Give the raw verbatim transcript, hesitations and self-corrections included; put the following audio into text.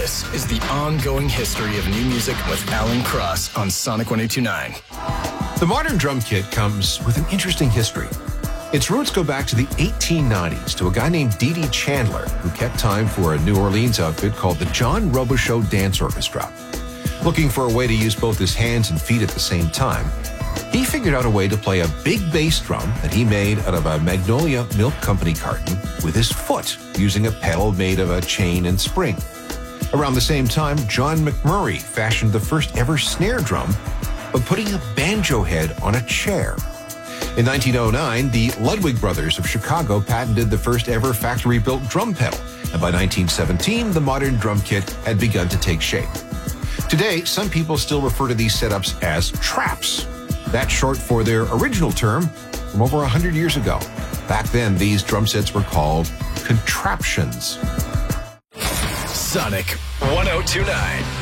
This is the ongoing history of new music with Alan Cross on Sonic one oh two point nine. The modern drum kit comes with an interesting history. Its roots go back to the eighteen nineties to a guy named Dee Dee Chandler, who kept time for a New Orleans outfit called the John Robichaux Dance Orchestra. Looking for a way to use both his hands and feet at the same time, he figured out a way to play a big bass drum that he made out of a Magnolia Milk Company carton with his foot, using a pedal made of a chain and spring. Around the same time, John McMurray fashioned the first ever snare drum by putting a banjo head on a chair. In nineteen oh nine, the Ludwig brothers of Chicago patented the first ever factory-built drum pedal, and by nineteen seventeen, the modern drum kit had begun to take shape. Today, some people still refer to these setups as traps. That's short for their original term from over one hundred years ago. Back then, these drum sets were called contraptions. Sonic one oh two point nine.